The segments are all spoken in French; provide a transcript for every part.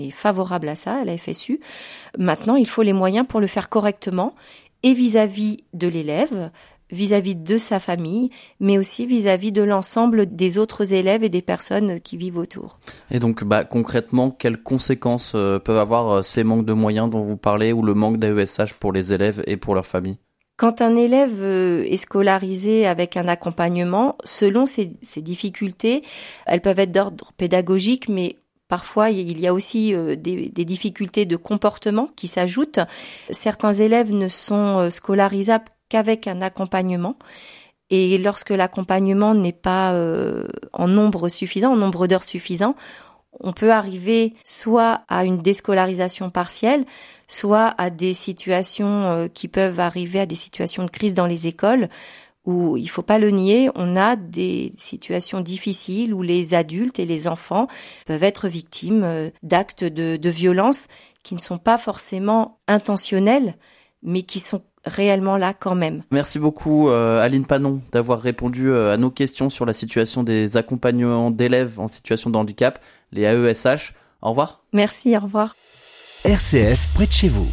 est favorable à ça, à la FSU. Maintenant, il faut les moyens pour le faire correctement, et vis-à-vis de l'élève, vis-à-vis de sa famille, mais aussi vis-à-vis de l'ensemble des autres élèves et des personnes qui vivent autour. Et donc, concrètement, quelles conséquences peuvent avoir ces manques de moyens dont vous parlez, ou le manque d'AESH pour les élèves et pour leurs familles ? Quand un élève est scolarisé avec un accompagnement, selon ses difficultés, elles peuvent être d'ordre pédagogique, mais parfois, il y a aussi des difficultés de comportement qui s'ajoutent. Certains élèves ne sont scolarisables qu'avec un accompagnement. Et lorsque l'accompagnement n'est pas en nombre suffisant, en nombre d'heures suffisant, on peut arriver soit à une déscolarisation partielle, soit à des situations qui peuvent arriver à des situations de crise dans les écoles, où, il faut pas le nier, on a des situations difficiles où les adultes et les enfants peuvent être victimes d'actes de violence qui ne sont pas forcément intentionnels, mais qui sont réellement là quand même. Merci beaucoup Aline Panon d'avoir répondu à nos questions sur la situation des accompagnements d'élèves en situation de handicap, les AESH. Au revoir. Merci, au revoir. RCF près de chez vous.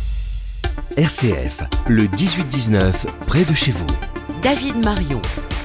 RCF, le 18-19 près de chez vous. David Marion.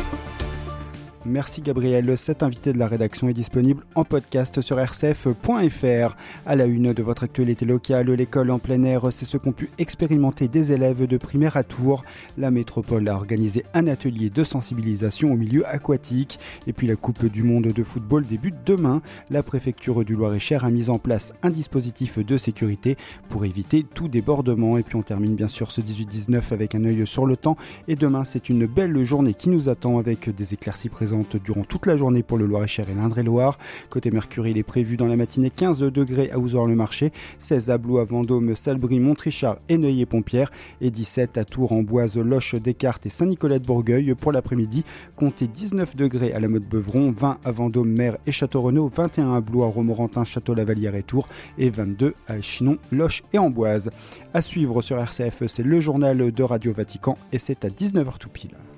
Merci Gabriel. Cet invité de la rédaction est disponible en podcast sur rcf.fr. À la une de votre actualité locale, l'école en plein air, c'est ce qu'ont pu expérimenter des élèves de primaire à Tours. La métropole a organisé un atelier de sensibilisation au milieu aquatique. Et puis la Coupe du monde de football débute demain. La préfecture du Loir-et-Cher a mis en place un dispositif de sécurité pour éviter tout débordement. Et puis on termine bien sûr ce 18-19 avec un œil sur le temps. Et demain, c'est une belle journée qui nous attend avec des éclaircies présentes durant toute la journée pour le Loir-et-Cher et l'Indre-et-Loire. Côté Mercure, il est prévu dans la matinée 15 degrés à Ouzouer-le-Marché, 16 à Blois, Vendôme, Salbris, Montrichard et Neuilly-et-Pompières et 17 à Tours, Amboise, Loches, Descartes et Saint-Nicolas-de-Bourgueil. Pour l'après-midi, comptez 19 degrés à la Motte-Beuvron, 20 à Vendôme, Mer et Château-Renaud, 21 à Blois, Romorantin, Château-Lavallière et Tours et 22 à Chinon, Loches et Amboise. À suivre sur RCF, c'est le journal de Radio Vatican et c'est à 19h tout pile.